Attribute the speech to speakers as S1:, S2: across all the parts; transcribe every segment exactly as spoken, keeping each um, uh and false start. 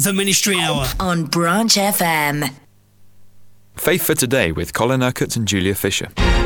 S1: The Ministry Hour
S2: on Branch F M.
S3: Faith for Today with Colin Urquhart and Julia Fisher.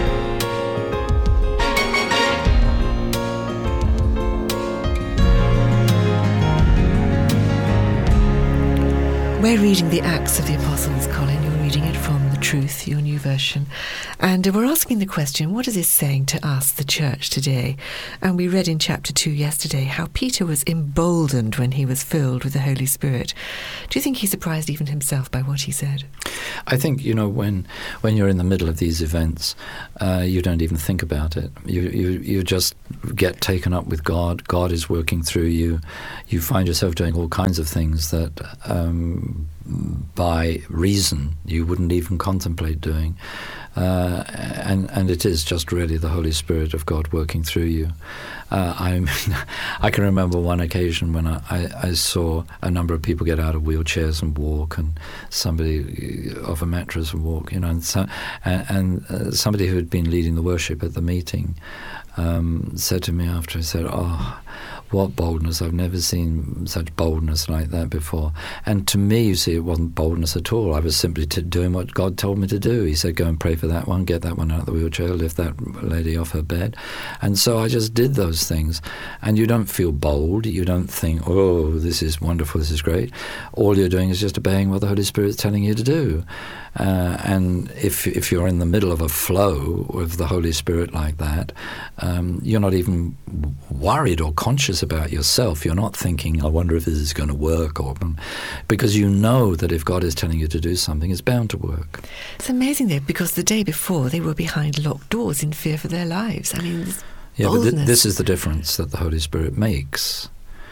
S4: We're reading the Acts of the Apostles, Colin. You're reading it from The Truth, your new version. And we're asking the question, what is this saying to us, the church, today? And we read in chapter two yesterday how Peter was emboldened when he was filled with the Holy Spirit. Do you think he surprised even himself by what he said?
S5: I think, you know, when when you're in the middle of these events, uh, you don't even think about it. You, you you just get taken up with God. God is working through you. You find yourself doing all kinds of things that um, by reason you wouldn't even contemplate doing. Uh, and, and it is just really the Holy Spirit of God working through you. Uh, I I can remember one occasion when I, I, I saw a number of people get out of wheelchairs and walk, and somebody off a mattress and walk, you know, and, so, and, and uh, somebody who had been leading the worship at the meeting um, said to me after, he said, "Oh, what boldness. I've never seen such boldness like that before." And to me, you see, it wasn't boldness at all. I was simply t- doing what God told me to do. He said, go and pray for that one, get that one out of the wheelchair, lift that lady off her bed. And so I just did those things. And you don't feel bold. You don't think, oh, this is wonderful, this is great. All you're doing is just obeying what the Holy Spirit's telling you to do. Uh, and if if you're in the middle of a flow of the Holy Spirit like that, um, you're not even worried or conscious about yourself. You're not thinking, I wonder if this is going to work, or because you know that if God is telling you to do something, it's bound to work.
S4: It's amazing though, because the day before they were behind locked doors in fear for their lives. I mean, this
S5: yeah,
S4: boldness.
S5: but th- this is the difference that the Holy Spirit makes.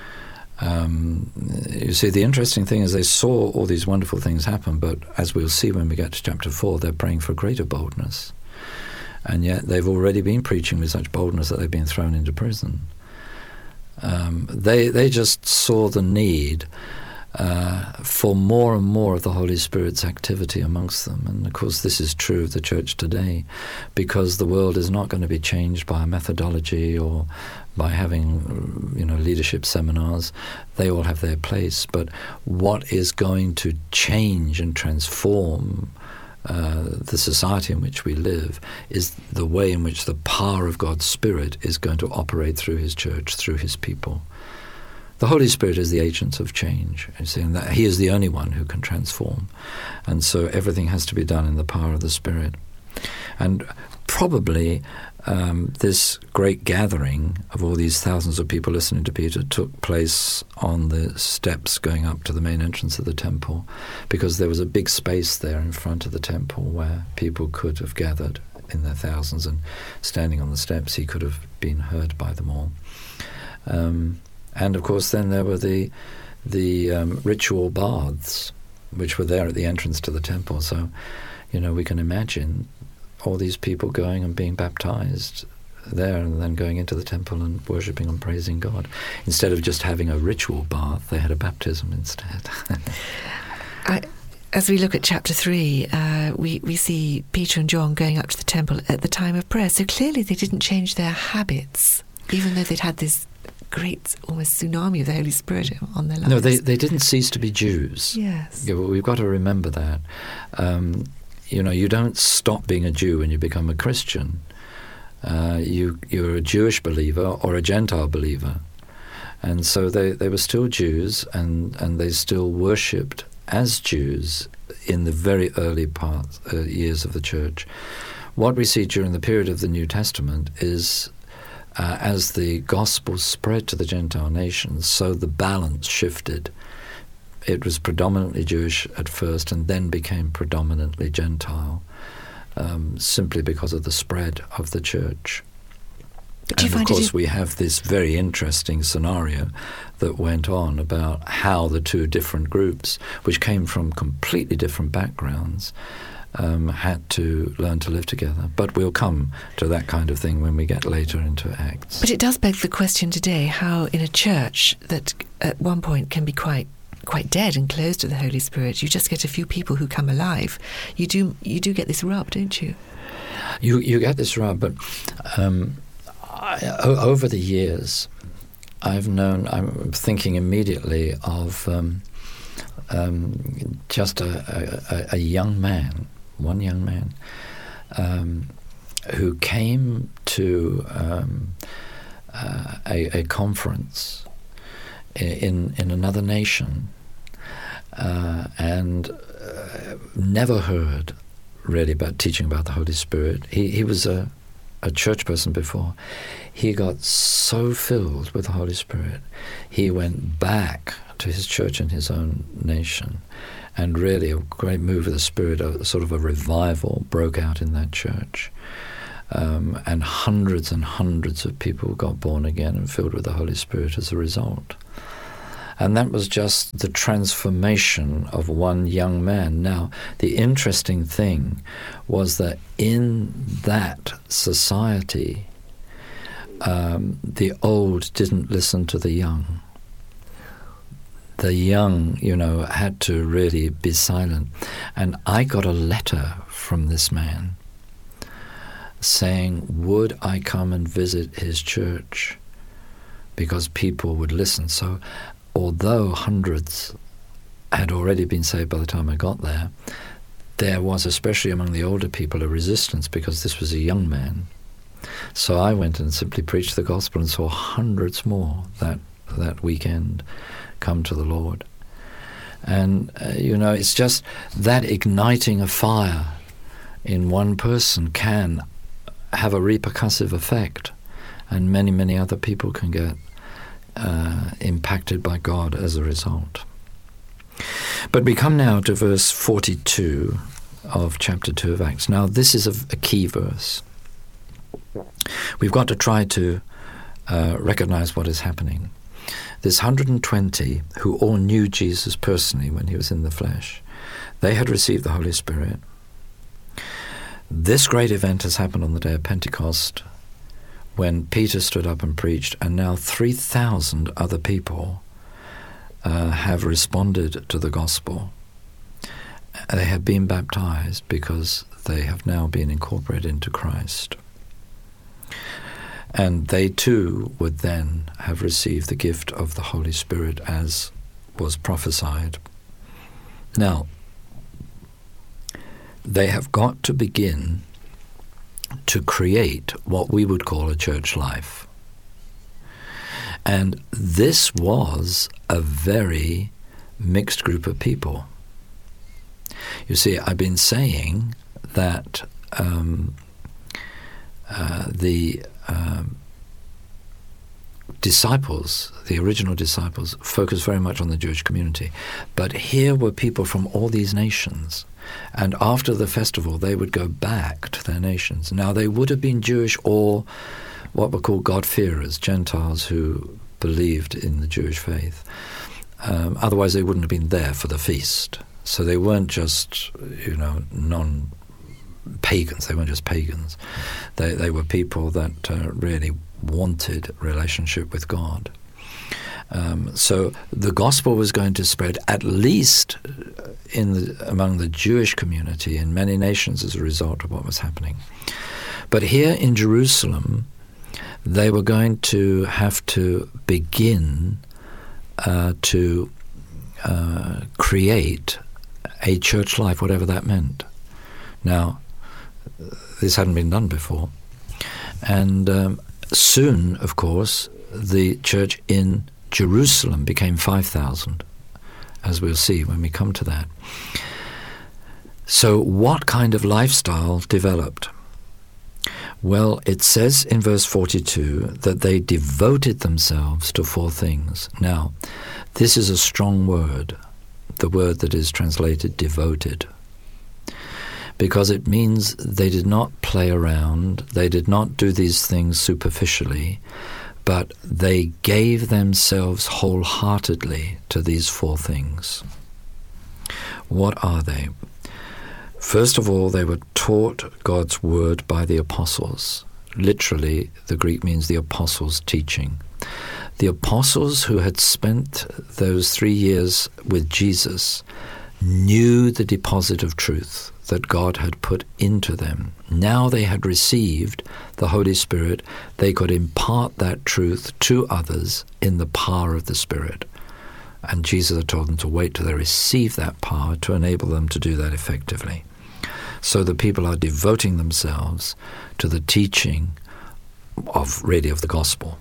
S5: Um, you see, the interesting thing is they saw all these wonderful things happen, but as we'll see when we get to chapter four, they're praying for greater boldness. And yet they've already been preaching with such boldness that they've been thrown into prison. Um, they they just saw the need uh, for more and more of the Holy Spirit's activity amongst them. And of course this is true of the church today, because the world is not going to be changed by a methodology or by having, you know, leadership seminars. They all have their place. But what is going to change and transform uh, the society in which we live is the way in which the power of God's Spirit is going to operate through His church, through His people. The Holy Spirit is the agent of change, saying that He is the only one who can transform. And so everything has to be done in the power of the Spirit. And probably um, this great gathering of all these thousands of people listening to Peter took place on the steps going up to the main entrance of the temple, because there was a big space there in front of the temple where people could have gathered in their thousands, and standing on the steps he could have been heard by them all. Um, and of course then there were the, the um, ritual baths, which were there at the entrance to the temple. So, you know, we can imagine all these people going and being baptized there, and then going into the temple and worshipping and praising God. Instead of just having a ritual bath, they had a baptism instead.
S4: I, as we look at chapter three, uh, we, we see Peter and John going up to the temple at the time of prayer. So clearly they didn't change their habits, even though they'd had this great almost tsunami of the Holy Spirit on their lives.
S5: No, they, they didn't cease to be Jews.
S4: Yes.
S5: Yeah, well, we've got to remember that. Um, You know, you don't stop being a Jew when you become a Christian. Uh, you, you're a Jewish believer or a Gentile believer. And so they, they were still Jews, and, and they still worshipped as Jews in the very early part, uh, years of the church. What we see during the period of the New Testament is uh, as the gospel spread to the Gentile nations, so the balance shifted. It was predominantly Jewish at first and then became predominantly Gentile, um, simply because of the spread of the church.
S4: Do you
S5: and
S4: find
S5: of course
S4: it...
S5: we have this very interesting scenario that went on about how the two different groups, which came from completely different backgrounds, um, had to learn to live together. But we'll come to that kind of thing when we get later into Acts.
S4: But it does beg the question today, how in a church that at one point can be quite quite dead and closed to the Holy Spirit, you just get a few people who come alive. You do you do get this rub, don't you?
S5: You you get this rub, but um, I, o- over the years, I've known. I'm thinking immediately of um, um, just a, a, a young man, one young man, um, who came to um, uh, a, a conference in in another nation, uh, and uh, never heard really about teaching about the Holy Spirit. He he was a a church person before. He got so filled with the Holy Spirit, he went back to his church in his own nation, and really a great move of the Spirit, a sort of a revival broke out in that church. Um, and hundreds and hundreds of people got born again and filled with the Holy Spirit as a result. And that was just the transformation of one young man. Now, the interesting thing was that in that society, um, the old didn't listen to the young. The young, you know, had to really be silent. And I got a letter from this man saying, would I come and visit his church? Because people would listen. So although hundreds had already been saved by the time I got there, there was, especially among the older people, a resistance because this was a young man. So I went and simply preached the gospel and saw hundreds more that that weekend come to the Lord. And, uh, you know, it's just that igniting a fire in one person can have a repercussive effect, and many, many other people can get uh, impacted by God as a result. But we come now to verse forty-two of chapter two of Acts. Now, this is a, a key verse. We've got to try to uh, recognize what is happening. This one hundred twenty who all knew Jesus personally when he was in the flesh, they had received the Holy Spirit. This great event has happened on the day of Pentecost when Peter stood up and preached, and now three thousand other people uh, have responded to the gospel. They have been baptized because they have now been incorporated into Christ. And they too would then have received the gift of the Holy Spirit as was prophesied. Now, they have got to begin to create what we would call a church life. And this was a very mixed group of people. You see, I've been saying that um, uh, the um, disciples, the original disciples, focused very much on the Jewish community. But here were people from all these nations. And after the festival, they would go back to their nations. Now, they would have been Jewish or what were called God-fearers, Gentiles who believed in the Jewish faith. Um, otherwise, they wouldn't have been there for the feast. So they weren't just, you know, non-pagans. They weren't just pagans. They, they were people that uh, really wanted relationship with God. Um, so the gospel was going to spread at least in the, among the Jewish community in many nations as a result of what was happening. But here in Jerusalem, they were going to have to begin uh, to uh, create a church life, whatever that meant. Now, this hadn't been done before. And um, soon, of course, the church in Jerusalem became five thousand, as we'll see when we come to that. So what kind of lifestyle developed? Well, it says in verse forty-two that they devoted themselves to four things. Now, this is a strong word, the word that is translated devoted, because it means they did not play around, they did not do these things superficially, but they gave themselves wholeheartedly to these four things. What are they? First of all, they were taught God's word by the apostles. Literally, the Greek means the apostles' teaching. The apostles who had spent those three years with Jesus knew the deposit of truth that God had put into them. Now they had received the Holy Spirit. They could impart that truth to others in the power of the Spirit. And Jesus had told them to wait till they receive that power to enable them to do that effectively. So the people are devoting themselves to the teaching of really of the gospel.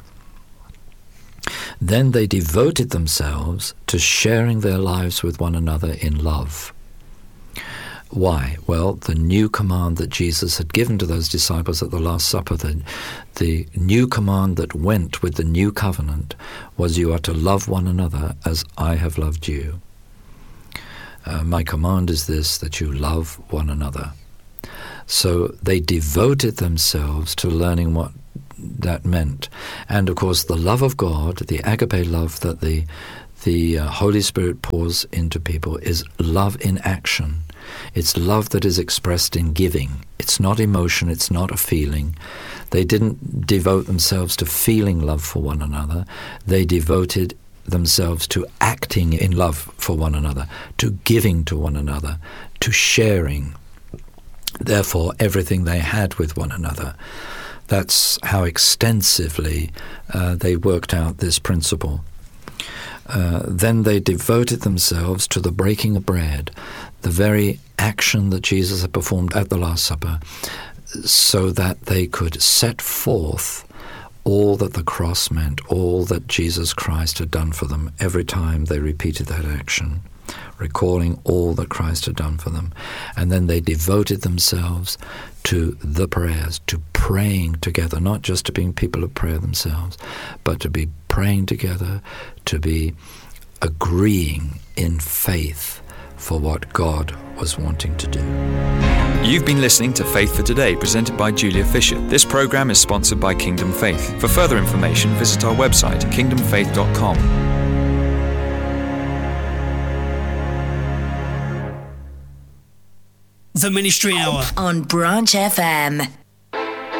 S5: Then they devoted themselves to sharing their lives with one another in love. Why? Well, the new command that Jesus had given to those disciples at the Last Supper, the, the new command that went with the new covenant, was you are to love one another as I have loved you. Uh, my command is this, that you love one another. So they devoted themselves to learning what that meant. And of course, the love of God, the agape love that the, the uh, Holy Spirit pours into people, is love in action. It's love that is expressed in giving. It's not emotion, it's not a feeling. They didn't devote themselves to feeling love for one another. They devoted themselves to acting in love for one another, to giving to one another, to sharing, therefore, everything they had with one another. That's how extensively uh, they worked out this principle. Uh, then they devoted themselves to the breaking of bread, the very action that Jesus had performed at the Last Supper, so that they could set forth all that the cross meant, all that Jesus Christ had done for them every time they repeated that action, recalling all that Christ had done for them. And then they devoted themselves to the prayers, to praying together, not just to being people of prayer themselves, but to be praying together, to be agreeing in faith for what God was wanting to do.
S3: You've been listening to Faith for Today, presented by Julia Fisher. This program is sponsored by Kingdom Faith. For further information, visit our website, kingdom faith dot com.
S1: The Ministry Hour
S2: on Branch F M.